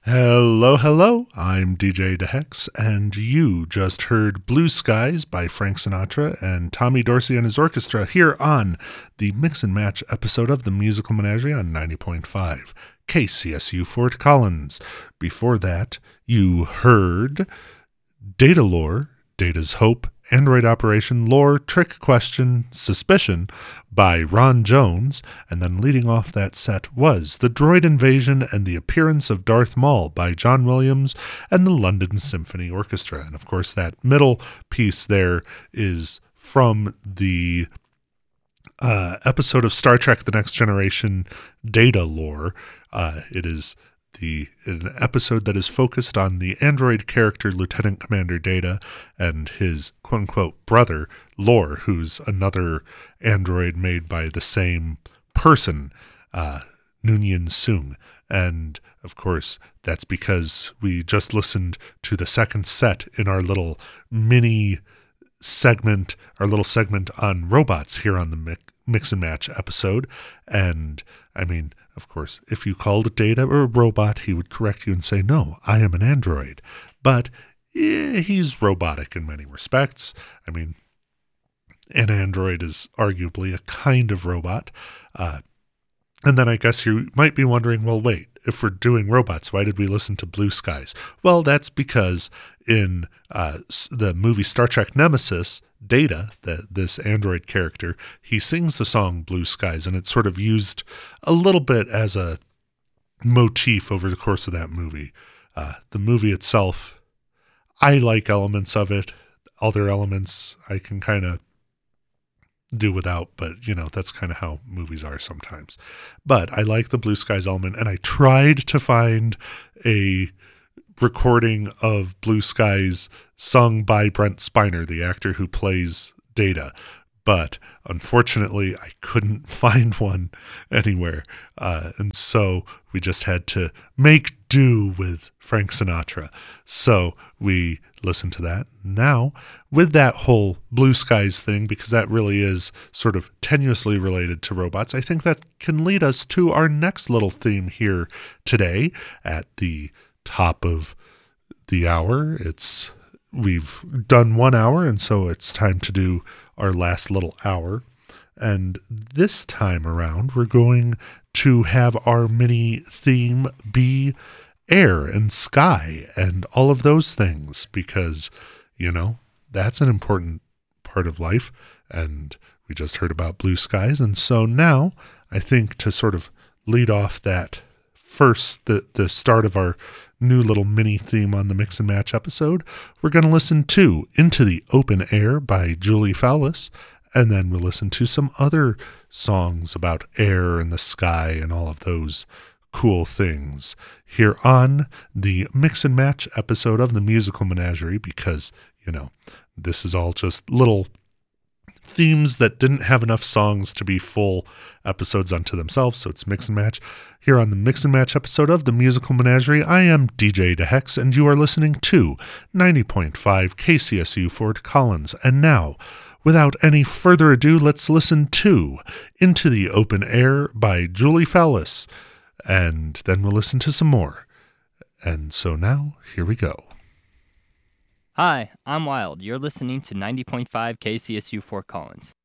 Hello, hello. I'm DJ DeHex, and you just heard Blue Skies by Frank Sinatra and Tommy Dorsey and his orchestra here on the Mix and Match episode of the Musical Menagerie on 90.5 KCSU Fort Collins. Before that, you heard Data Lore, Data's Hope, Android Operation, Lore, Trick Question, Suspicion by Ron Jones, and then leading off that set was The Droid Invasion and the Appearance of Darth Maul by John Williams and the London Symphony Orchestra. And of course that middle piece there is from the episode of Star Trek The Next Generation, Data Lore. It is an episode that is focused on the android character Lieutenant Commander Data and his quote-unquote brother Lore, who's another android made by the same person, Noonien Soong. And of course that's because we just listened to the second set in our little mini segment, our little segment on robots here on the Mix and Match episode. And I mean, of course, if you called Data a robot, he would correct you and say, no, I am an android. But he's robotic in many respects. I mean, an android is arguably a kind of robot. And then I guess you might be wondering, well, wait, if we're doing robots, why did we listen to Blue Skies? Well, that's because in the movie Star Trek Nemesis, Data, this android character, he sings the song Blue Skies, and it's sort of used a little bit as a motif over the course of that movie. The movie itself, I like elements of it. Other elements I can kind of do without, but that's kind of how movies are sometimes. But I like the Blue Skies element, and I tried to find a recording of Blue Skies sung by Brent Spiner, the actor who plays Data, but unfortunately I couldn't find one anywhere, and so we just had to make do with Frank Sinatra. So we listened to that. Now, with that whole Blue Skies thing, because that really is sort of tenuously related to robots, I think that can lead us to our next little theme here today at the top of the hour. We've done 1 hour, and so it's time to do our last little hour. And this time around, we're going to have our mini theme be air and sky and all of those things, because, that's an important part of life. And we just heard about Blue Skies. And so now I think to sort of lead off that first, the start of our new little mini theme on the Mix and Match episode, we're going to listen to Into the Open Air by Julie Fowlis, and then we'll listen to some other songs about air and the sky and all of those cool things here on the Mix and Match episode of the Musical Menagerie, because, this is all just little themes that didn't have enough songs to be full episodes unto themselves, so it's Mix and Match. Here on the Mix and Match episode of the Musical Menagerie, I am DJ DeHex, and you are listening to 90.5 KCSU Fort Collins. And now, without any further ado, let's listen to Into the Open Air by Julie Fowlis, and then we'll listen to some more. And so now, here we go. Hi, I'm Wild. You're listening to 90.5 KCSU Fort Collins.